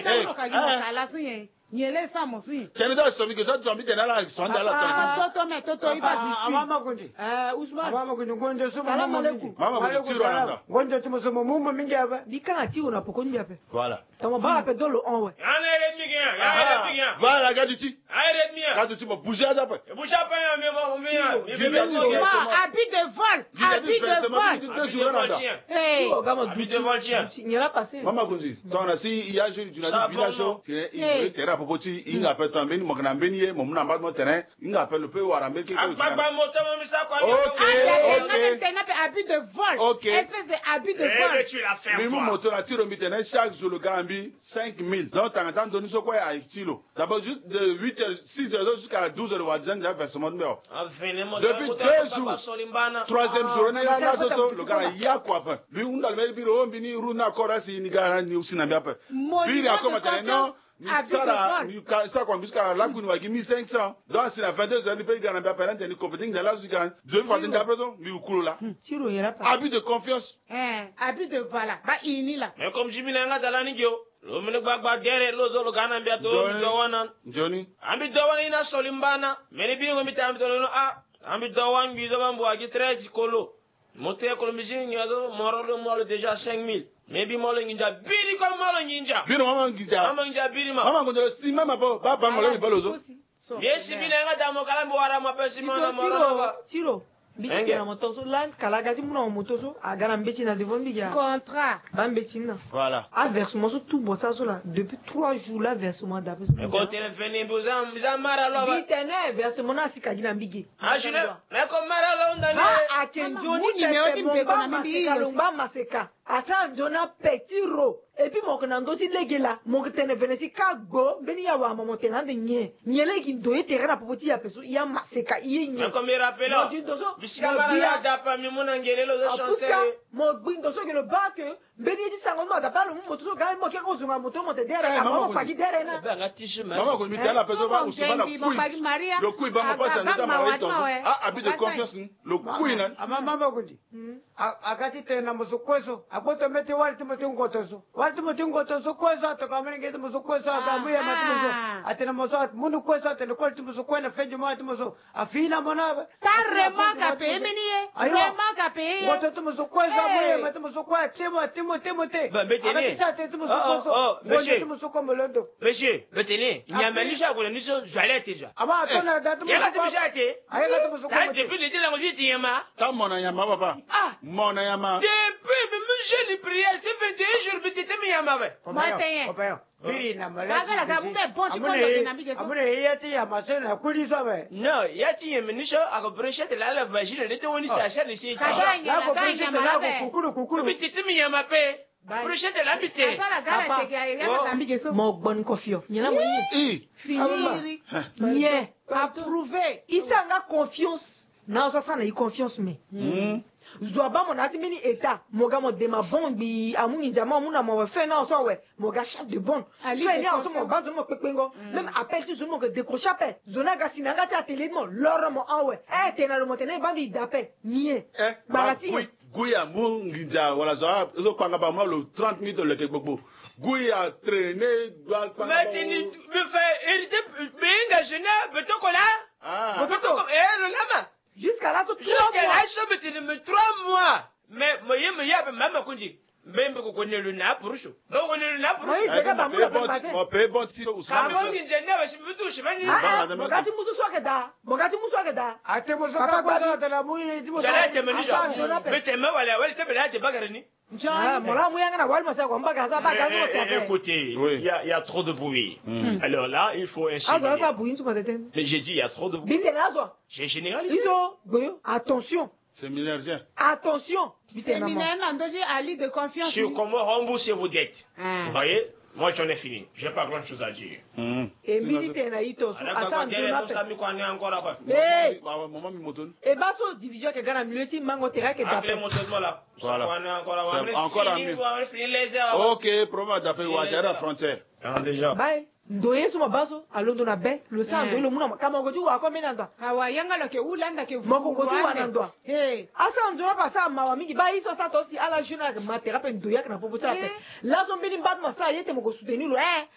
Nyele sa mosui. Canada somi que ça tu as mis dans la sonde la Toto me toto iba biscuit. Mama kunji. Usman. Mama kunji ngonjo sumo. Salam alaikum. Mama kunji tiro nanda. Ngonjo tumo sumo mumo mingi hapa. Bikanga ti ona poko ndia pe. Voilà. Tamo ba pe dolo on we. Ana ere mi gen. Voilà gars du ti. Ere mi. Gars du ti mo bouger là après. Bouger pas mais Habit de vol. Habit de vol. Hey. Habit de vol tiens. Nyala passé. Mama kunji. Ton asi il y a jeune tu n'as dit village il terrain popoti il appelle toi mbeni mo kana mbeni ye mo muna ba mo terrain il appelle le peu wara mbeki ko. Agbagba mo to mo mi sa kwa. OK. Habit de vol. Espèce de habit de vol. Tu la fermes. Mais mon moto la tire mi terrain chaque jour le gambi 5000. Donc t'as entendu donner ce quoi à kilo. D'abord juste de 8h 6h jusqu'à 12h wa déjà versement de mer. Depuis 2 jours. Troisième jour on est là le gars ya quoi pas. Lui on dans le bureau bini runa korasi ni gara ni usina bien pas. Puis à comment non ça comme jusqu'à la kuni wa 1500 donc c'est la 22h ni pays gana bien ni compéting dans la jusqu'à 2 fois d'après donc mi ukulu là. Tiro yera pas. Abus de confiance. Abus de voilà. Ba ini là. Mais comme Jimmy nga dalani gyo. Lo mene gbagba dere lo zo lo gana mbia to dowana. Johnny. Ambi dowana ina solimbana. Mene bi ngo mitambi to no ambi dowan bi zo bambo agi 13 kolo. Monter ko miji nyazo moro déjà 5000. Maybe molo nginja biri ko molo nginja. Biri mama nginja. Mama nginja biri ma. Mama nginja si mama ba molo ni balozo. Yes bi na nga damo kala mbo wara ma pesi mana moro. Tiro. Biki na motoso lan kala gati muna motoso agana mbeti na devant biga. Contrat. Ba mbeti na. Voilà. A versement so tout bossa so là depuis 3 jours là versement d'après. Mais quand tu venu boza mara lo ba. Bitene versement na sikagi na mbigi. Ah je mais comme mara lo ndani. Ah akenjoni ni me na mbi kalumba maseka. Asa jona petit ro. Et puis mon kana ndoti legela mon tene venesi kago beni ya wa mama tena de nye nyele ki doye terrain na popoti ya peso ya maseka iye nye. Mais comme il rappelle là. Bisika mara ya dapa mi mona ngelelo de chancer. Mo gbindo so ke le ba que beni di sango ma da pa le moto so ga mo ke ko zunga moto mo te dere mo pa ki dere na. Ba ngati chemin. Maman ko mi tela peso ba usuma na fouille. Le coup il va me passer dans ma rue. Ah habit de confiance le coup ina. Mama kundi. Akati tena muzukwezo aboto mete wali timote ngotozo. Walti ngotozo kwezo atakamene ngete muzukwezo agamuya matimuzo. Atena mozo munu kwezo atena kwalti muzukwena fenje mo atimuzo. Afina monabe. Tarrema pe meniye. Rema pe. Ngoto muzukwezo amuya matimuzukwa timote. Akatisa te muzukwezo. Monsieur. Timuzukwa molondo. Monsieur, betene, nyamenisha kuna niso jwale teja. Aba atona datu Yakati bishate. Ayakati muzukwa. Ta depuis le la ngoti yema. Ta mona yama papa. Mona yama. Depuis même j'ai prière, te 21 jours betete mi yama ba. Copain. Biri na mala. Kaza la gamuke ponchi kondo na bige so. Amune yati ya masena kuli sobe. No, yati yemenisha akabreshete la vagina lete woni sasha ni si. La ko breshete la ko kukuru. Betete mi yama pe. Breshete la bite. Kaza la gala teke ya na bige so. Mo bon kofio. Nyela mo yi. Finiri. Nye. Approuvé. Isanga confiance. Na so sana yi confiance me. Zoaba mon ati mini eta moga mo de ma bombi amuni jama muna mo fe na so we moga chef de bonne fe ni so mo bazo mo pepengo même appel tu zo mo que décrocher appel zona ga sinanga ta télé mo loro mo awe tena lo mo tena bambi d'appel nie barati Guya mu nginja wala zo kwanga ba mo le 30 minutes le kekbobo Guya traîner doit kwanga mais me fait hériter benga jeune beto kola beto ko le lama. Jusqu'à là, je me 3 mois. Mais moi, maman kunji. Même que connaît le na pour chou. Donc on est le na pour chou. Mon père bon si ou ça. Quand on dit je me touche mani. Mogati muso swageda. Mogati muso swageda. Ate muso ka kwa de la mouille di muso. Jala te meni ja. Mais te me wala te bela te bagarani. Écoutez, il y a trop de bruit. Alors là, il faut insister. Mais j'ai dit, il y a trop de bruit. J'ai généralisé. Attention. Séminaire. Attention. Séminaire, Ali de confiance. Sur comment rembourser vos dettes. Vous voyez? Moi, j'en ai fini. J'ai pas grand chose à dire. Et militaire na ito so asa et baso division que gana militi mango terrain que d'après. Encore mieux. OK, promet d'après Ouattara frontière. Déjà. Bye. Ndoye suma baso alondo na be le sa ndo le muna kama ngoji wa ko menanda awa yanga lo ke ulanda ke moko ngoji wa nandwa asa ndola pasa mawa mingi ba iso sa to si ala juna matera pe ndoya kana popo sa pe la so mbini bad ma sa yete moko soutenir